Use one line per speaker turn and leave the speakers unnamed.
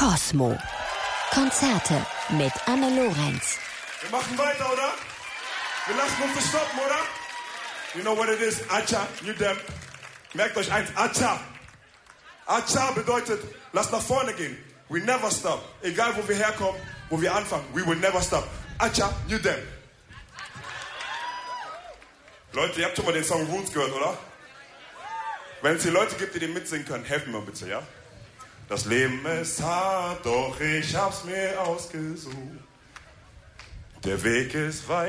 Kosmo. Konzerte mit Anne Lorenz.
Wir machen weiter, oder? Wir lassen uns nicht stoppen, oder? You know what it is? Acha, you them. Merkt euch eins, Acha. Acha bedeutet, lasst nach vorne gehen. We never stop. Egal, wo wir herkommen, wo wir anfangen. We will never stop. Acha, you them. Leute, ihr habt schon mal den Song Roots gehört, oder? Wenn es hier Leute gibt, die den mitsingen können, helft mir mal bitte, ja? Das Leben ist hart, doch ich hab's mir ausgesucht. Der Weg ist weit.